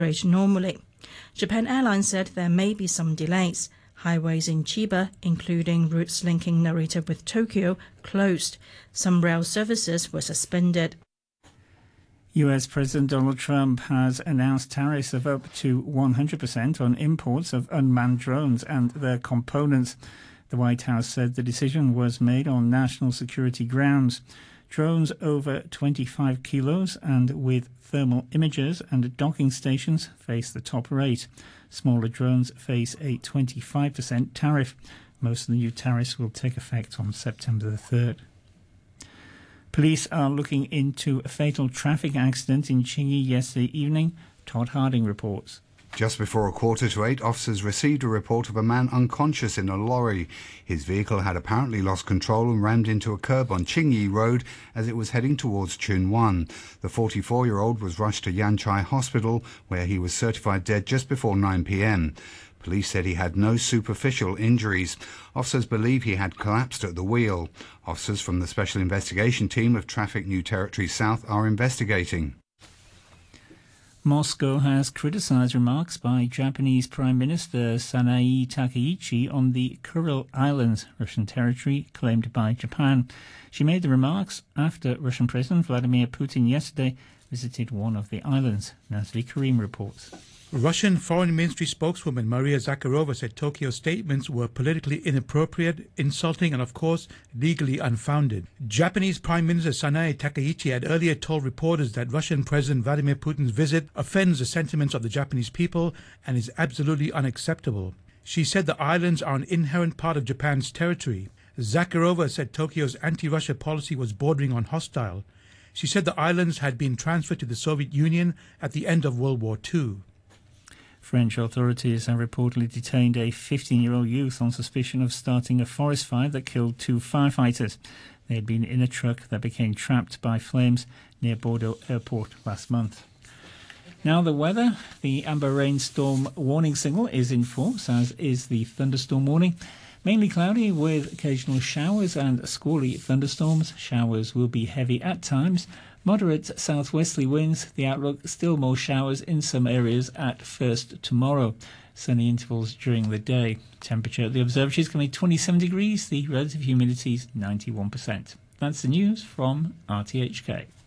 normally. Japan Airlines said there may be some delays. Highways in Chiba, including routes linking Narita with Tokyo, closed. Some rail services were suspended. US President Donald Trump has announced tariffs of up to 100% on imports of unmanned drones and their components. The White House said the decision was made on national security grounds. Drones over 25 kilos and with thermal imagers and docking stations face the top rate. Smaller drones face a 25% tariff. Most of the new tariffs will take effect on September the 3rd. Police are looking into a fatal traffic accident in Chinyi yesterday evening. Todd Harding reports. Just before 7:45, officers received a report of a man unconscious in a lorry. His vehicle had apparently lost control and rammed into a curb on Qingyi Road as it was heading towards Chunwan. The 44-year-old was rushed to Yanchai Hospital, where he was certified dead just before 9 p.m. Police said he had no superficial injuries. Officers believe he had collapsed at the wheel. Officers from the Special Investigation Team of Traffic New Territory South are investigating. Moscow has criticized remarks by Japanese Prime Minister Sanae Takaichi on the Kuril Islands, Russian territory claimed by Japan. She made the remarks after Russian President Vladimir Putin yesterday visited one of the islands. Natalie Karim reports. Russian Foreign Ministry spokeswoman Maria Zakharova said Tokyo's statements were politically inappropriate, insulting and, of course, legally unfounded. Japanese Prime Minister Sanae Takaichi had earlier told reporters that Russian President Vladimir Putin's visit offends the sentiments of the Japanese people and is absolutely unacceptable. She said the islands are an inherent part of Japan's territory. Zakharova said Tokyo's anti-Russia policy was bordering on hostile. She said the islands had been transferred to the Soviet Union at the end of World War II. French authorities have reportedly detained a 15-year-old youth on suspicion of starting a forest fire that killed 2 firefighters. They had been in a truck that became trapped by flames near Bordeaux Airport last month. Now the weather. The amber rainstorm warning signal is in force, as is the thunderstorm warning. Mainly cloudy with occasional showers and squally thunderstorms. Showers will be heavy at times. Moderate southwesterly winds. The outlook, still more showers in some areas at first tomorrow. Sunny intervals during the day. Temperature at the observatory is going to be 27 degrees. The relative humidity is 91%. That's the news from RTHK.